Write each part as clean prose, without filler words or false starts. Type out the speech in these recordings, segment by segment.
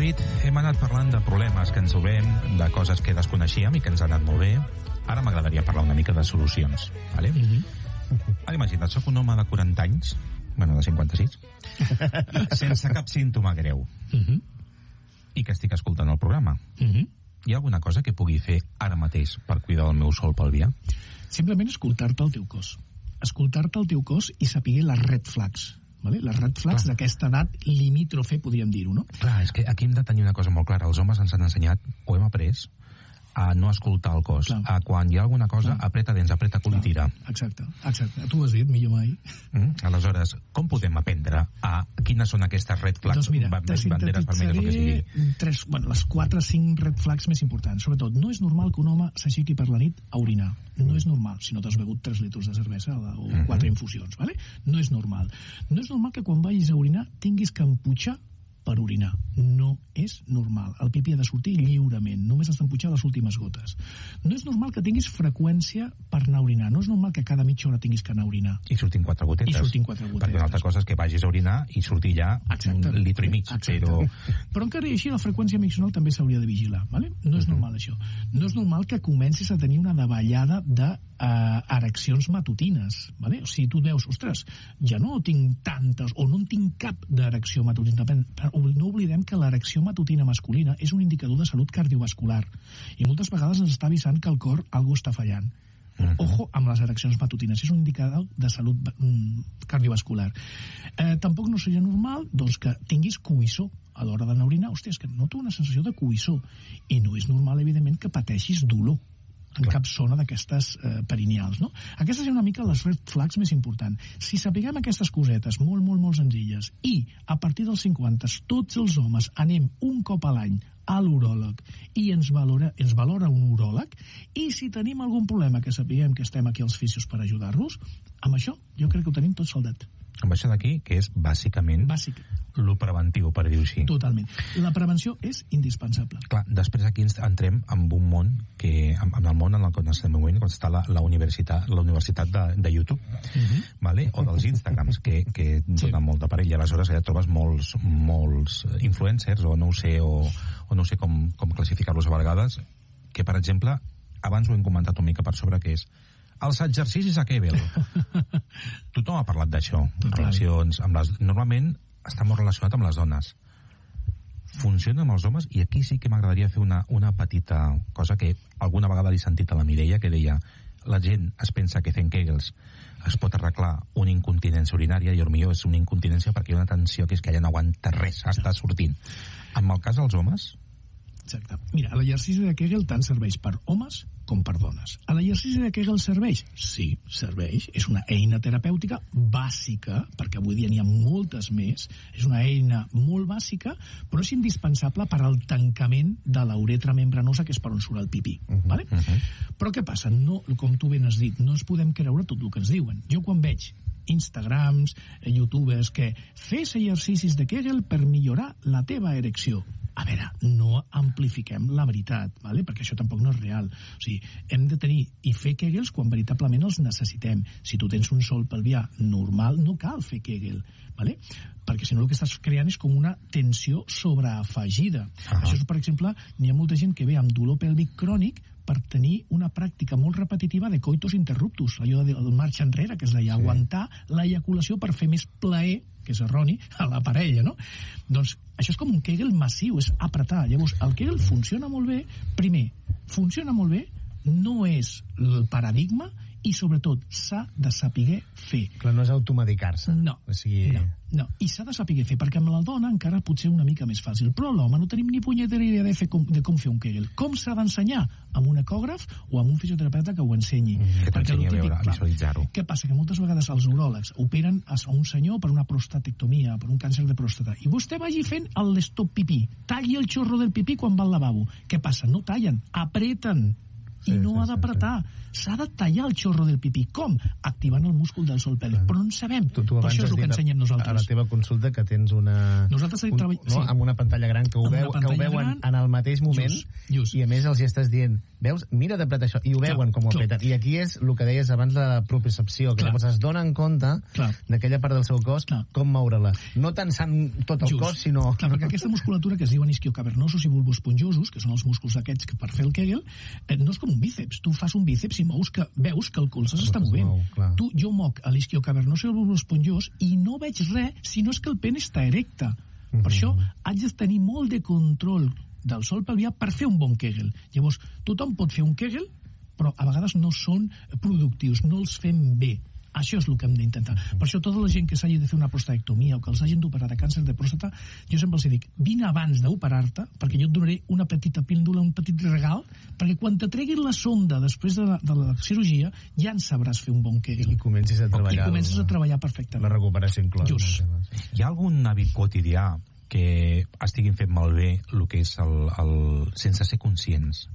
David, hem anat parlant de problemes que ens trobem, de coses que desconeixíem i que ens han anat molt bé. Ara m'agradaria parlar una mica de solucions, vale? Ara imagina't, soc un home de 40 anys, bueno, de 56, sense cap símptoma greu, i que estic escoltant el programa. Hi ha alguna cosa que pugui fer ara mateix per cuidar el meu sol pelvià? Simplement escoltar-te el teu cos. Escoltar-te el teu cos i saber les red flags. Vale? Les red flags d'aquesta edat limítrofe, podríem dir-ho, no? Clar, és que aquí hem de tenir una cosa molt clara. Els homes ens han ensenyat, o hem après, a no escoltar el cos. A quan hi ha alguna cosa, apreta dents, apreta cul i tira. Exacte. Tu ho has dit, millor mai. Aleshores, com podem aprendre a quines són aquestes red flags, banderes vermelles o que sigui? Les 4 o 5 red flags més importants. Sobretot, no és normal que un home s'aixequi per la nit a orinar. No és normal, si no t'has begut 3 litres de cervesa o 4 infusions, ¿vale? No és normal. No és normal que quan vagis a orinar tinguis que empujar per orinar. No és normal. El pipí ha de sortir lliurement. Només has d'empujar les últimes gotes. No és normal que tinguis freqüència per anar a orinar. No és normal que cada mitja hora tinguis que anar a orinar. I surtin 4 gotetes. Perquè una altra cosa és que vagis a orinar i sortir ja un litro i mig. Però encara i així la freqüència miccional també s'hauria de vigilar. ¿Vale? No és normal això. No és normal que comencis a tenir una davallada de ereccions matutines. ¿Vale? O sigui, tu veus, ostres, ja no tinc tantes o no en tinc cap d'erecció matutina. No oblidem que l'erecció matutina masculina és un indicador de salut cardiovascular i moltes vegades ens està avisant que el cor algú està fallant. Ojo amb les ereccions matutines, és un indicador de salut cardiovascular. Tampoc no seria normal doncs, que tinguis coïssor a l'hora d'anar a orinar. Hòstia, és que noto una sensació de coïssor i no és normal, evidentment, que pateixis dolor en cap zona d'aquestes perineals, no? Aquestes són una mica les red flags més importants. Si sapiguem aquestes cosetes molt senzilles i a partir dels 50 tots els homes anem un cop a l'any a l'uròleg i ens valora un uròleg, i si tenim algun problema que sapiguem que estem aquí als fisios per ajudar-los, amb això jo crec que ho tenim tot saldat. Amb això d'aquí, que és bàsicament lo preventiu, per dir-ho així. Totalment. La prevenció és indispensable. Clar, després aquí entrem en un món en el món en el que estem movent, quan està la universitat de YouTube, vale? O dels Instagrams, que donen molt d'aparell, i aleshores ja trobes molts influencers, o no sé com classificar-los a vegades, que, per exemple, abans ho hem comentat una mica per sobre, que és els exercicis a Kegel. Tothom ha parlat d'això, relacions amb normalment està molt relacionat amb les dones. Funciona amb els homes, i aquí sí que m'agradaria fer una petita cosa que alguna vegada he sentit a la Mireia, que deia: la gent es pensa que fent Kegels es pot arreglar una incontinència urinària, i potser és una incontinència perquè hi ha una tensió que és que ella no aguanta res, està sortint. En el cas dels homes... Exacte. Mira, l'exercici de Kegel tant serveix per homes com per dones. L'exercici de Kegel serveix? Sí, serveix. És una eina terapèutica bàsica, perquè avui dia n'hi ha moltes més. És una eina molt bàsica, però és indispensable per al tancament de la uretra membranosa, que és per on surt el pipí. Vale? Però què passa? No, com tu ben has dit, no ens podem creure tot el que ens diuen. Jo quan veig Instagrams, youtubers, que fes exercicis de Kegel per millorar la teva erecció. A veure, no amplifiquem la veritat, ¿vale? Perquè això tampoc no és real. O sigui, hem de tenir i fer Kegels quan veritablement els necessitem. Si tu tens un sol pelvià normal, no cal fer Kegel, ¿vale? Perquè si no el que estàs creant és com una tensió sobreafegida. Això és, per exemple, n'hi ha molta gent que ve amb dolor pèlvic crònic per tenir una pràctica molt repetitiva de coitus interruptus, allò del marxa enrere, que és aguantar l'eyaculació per fer més plaer, que és erroni, a la parella, no? Doncs això és com un Kegel massiu, és apretar. Llavors, el Kegel funciona molt bé. Primer, funciona molt bé, no és el paradigma, i sobretot s'ha de saber fer. Clar, no és automedicar-se. No, o sigui... no. I s'ha de saber fer, perquè amb la dona encara potser una mica més fàcil, però l'home no tenim ni punyetera idea de com fer un Kegel. Com s'ha d'ensenyar? Amb un ecògraf o amb un fisioterapeuta que ho ensenyi. Que t'ensenyi a visualitzar-ho. Què passa? Que moltes vegades els uròlegs operen a un senyor per una prostatectomia, per un càncer de pròstata, i vostè vagi fent l'estop pipí, talli el xorro del pipí quan va al lavabo. Què passa? No tallen, apreten. i no ha d'apretar. S'ha de tallar el xorro del pipí. Com? Activant el múscul del sòl pèlvic. Però no en sabem. Tu per això és el que ensenyem nosaltres. A la teva consulta que tens amb una pantalla gran que ho veuen en el mateix moment just. I a més els hi estàs dient, veus, mira d'apretar això, i ho veuen com ho apreten. I aquí és el que deies abans de la propriocepció, que llavors es donen compte d'aquella part del seu cos, com moure-la. No tensant tot el cos, sinó... Clar, perquè aquesta musculatura que es diuen isquiocavernosos i bulboesponjosos, que són els músculs aquests que per fer el Kegel, no és com un bíceps. Tu fas un bíceps i veus que el colze s'està movent. Jo moc a l'isquiocavernós i el bulboesponjós i no veig res, sinó és que el pene està erecte. Per això haig de tenir molt de control del sòl pelvià per fer un bon Kegel. Llavors, tothom pot fer un Kegel, però a vegades no són productius, no els fem bé. Això és el que hem d'intentar. Per això tota la gent que s'hagi de fer una prostatectomia o que els hagin d'operar de càncer de pròstata, jo sempre els dic, vine abans d'operar-te, perquè jo et donaré una petita píndola, un petit regal, perquè quan te treguin la sonda després de la cirurgia, ja en sabràs fer un bon Kegel. I comencis a treballar. I comences a treballar perfectament. La recuperació inclosa. Just. Hi ha algun hàbit quotidià que estiguin fent malbé el que és el sense ser conscients?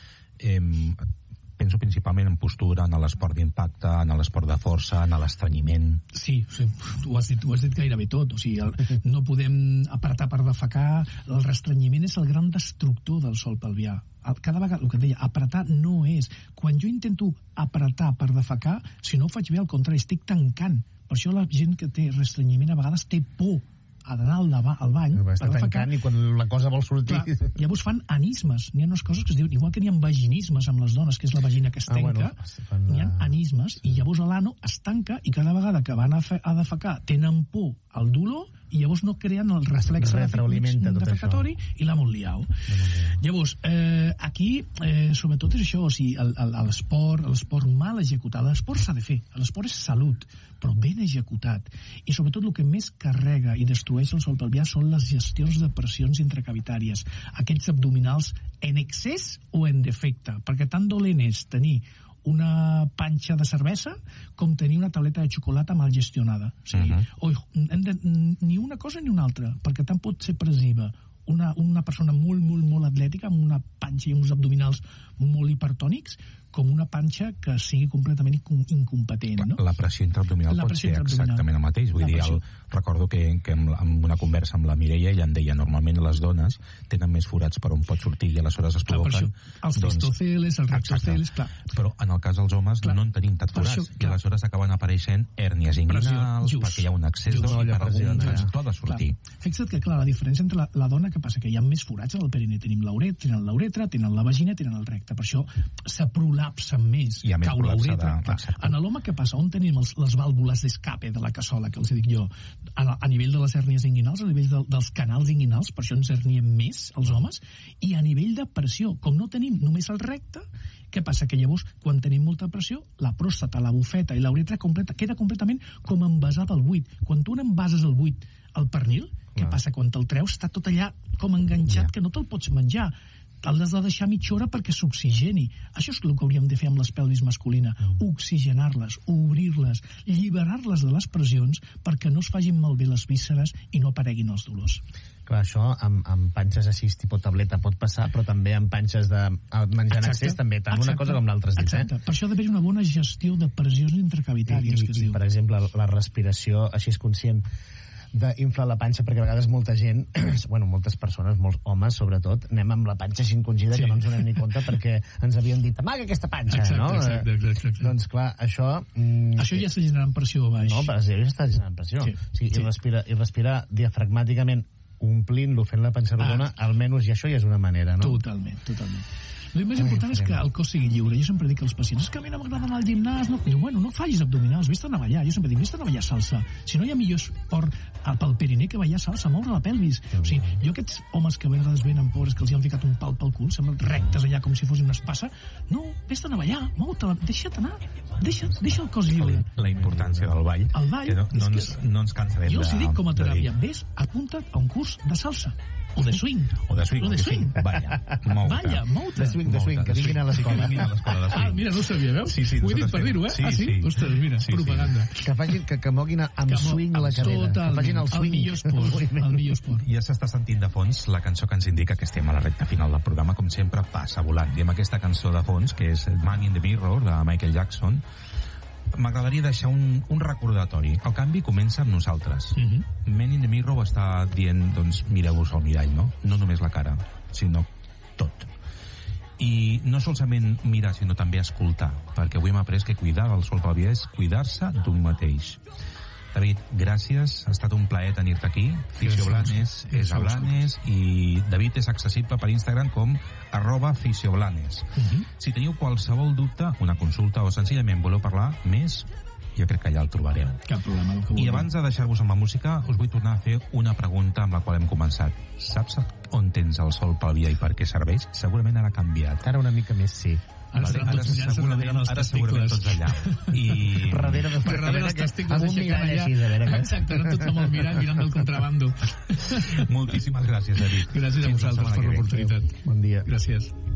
Penso principalment en postura, en l'esport d'impacte, en l'esport de força, en l'estrenyiment. Sí, ho has dit gairebé tot. O sigui, no podem apretar per defecar. El restrenyiment és el gran destructor del sòl pelvià. Cada vegada, el que et deia, apretar no és. Quan jo intento apretar per defecar, si no ho faig bé, al contrari, estic tancant. Per això la gent que té restrenyiment a vegades té por a d'anar al bany per defecar, i quan la cosa vol sortir... Clar, llavors fan anismes. N'hi ha unes coses que es diuen, igual que n'hi ha vaginismes amb les dones, que és la vagina que es tanca, n'hi ha anismes, i llavors l'ano es tanca, i cada vegada que van a defecar tenen por al dolor, i llavors no creen el reflex defecatori i l'ha molt liau. Llavors, aquí, sobretot és això, o sigui, l'esport mal executat. L'esport s'ha de fer, l'esport és salut, però ben executat. I sobretot el que més carrega i destrueix el sòl pelvià són les gestions de pressions intracavitàries, aquests abdominals en excés o en defecte, perquè tan dolent és tenir una panxa de cervesa com tenir una tauleta de xocolata mal gestionada. O sigui, ni una cosa ni una altra, perquè tant pot ser presiva una persona molt, molt, molt atlètica amb una panxa i uns abdominals molt hipertònics, com una panxa que sigui completament incompetent. No? La pressió intraabdominal pot ser exactament el mateix. Vull dir, recordo que en una conversa amb la Mireia ella em deia, normalment les dones tenen més forats per on pot sortir i aleshores es provoquen... Els cistoceles, els rectoceles, clar. Però en el cas dels homes no en tenim tant forats i aleshores acaben apareixent hèrnies inguinals perquè hi ha un excés d'hiperpressió de sortir. Fixa't que, clar, la diferència entre la dona, que passa que hi ha més forats en el perineu. Tenim l'uretra, tenen la vagina, tenen el recte. Per això se prolapsen més, cau l'uretra. En l'home, què passa? On tenim les vàlvules d'escape de la cassola, que els dic jo? A nivell de les hèrnies inguinals, a nivell dels canals inguinals, per això ens herniem més, els homes, i a nivell de pressió. Com no tenim només el recte, què passa? Que llavors, quan tenim molta pressió, la pròstata, la bufeta i l'uretra queda completament com envasada al buit. Quan tu envases el buit al pernil, què passa? Quan te'l treus està tot allà com enganxat que no te'l pots menjar. L'has de deixar mitja hora perquè s'oxigeni. Això és el que hauríem de fer amb les pelvis masculina. Oxigenar-les, obrir-les, lliberar-les de les pressions perquè no es facin malbé les vísceres i no apareguin els dolors. Clar, això amb panxes així tipus tableta pot passar, però també amb panxes de menjar en excés també, tant una cosa com l'altra. Exacte. Per això ha d'haver una bona gestió de pressions intracavitàries, que es diu. I, per exemple, la respiració així és conscient d'inflar la panxa, perquè a vegades molta gent, moltes persones, molts homes sobretot, anem amb la panxa així encongida que no ens donem ni compte perquè ens havien dit amaga aquesta panxa, no? Exacte. Doncs clar, això ja està generant pressió baix. No, però ja està generant pressió. I respirar diafragmàticament omplint-lo, fent la panxa rodona, almenys, i això ja és una manera, no? Totalment. El més important és que el cos sigui lliure. Jo sempre dic als pacients, és que a mi no m'agrada anar al gimnàs. Diu, no facis abdominals, vés-te'n a ballar. Jo sempre dic, vés-te'n a ballar salsa. Si no hi ha millor esport pel perineu que ballar salsa, moure la pelvis. O sigui, jo aquests homes que a vegades venen pobres, que els hi han ficat un pal pel cul, semblen rectes allà com si fos una espasa, no, vés-te'n a ballar, mou-te, deixa't anar, deixa el cos lliure. La importància del ball. El ball, no ens cansarem de... Jo els dic com a teràpia, vés, apunta't a un curs curs de salsa. O de swing. O de swing. Vaya, mou-te. De swing, que vinguin a l'escola. Mira, no ho sabia, veus? Sí, ho he dit per dir-ho, eh? Sí. Ostres, mira, propaganda. Que moguin amb swing la cadena. Que facin el swing. El millor esport. Ja s'està sentint de fons la cançó que ens indica que estem a la recta final del programa, com sempre passa volant. I amb aquesta cançó de fons, que és Man in the Mirror, de Michael Jackson, m'agradaria deixar un recordatori. El canvi comença amb nosaltres. Man in the Mirror està dient, doncs, mireu-vos al mirall, no? No només la cara, sinó tot. I no solament mirar, sinó també escoltar, perquè avui hem après que cuidar el sol pel dia és cuidar-se d'un mateix. David, gràcies, ha estat un plaer tenir-te aquí. Fisioblanes és a Blanes i David és accessible per Instagram com @fisioblanes. Si teniu qualsevol dubte, una consulta o senzillament voleu parlar més, jo crec que allà el trobareu. Cap problema. I abans de deixar-vos amb la música, us vull tornar a fer una pregunta amb la qual hem començat. Saps on tens el sol pel dia i per què serveix? Segurament ara ha canviat. Ara una mica més, sí. Ara segurament tots allà. I darrere dels testicles, amb un mirall així, de veure. Exacte, no tots amb el mirall mirant del contrabando. Moltíssimes gràcies, David. Gràcies a vosaltres per l'oportunitat. Bon dia. Gràcies.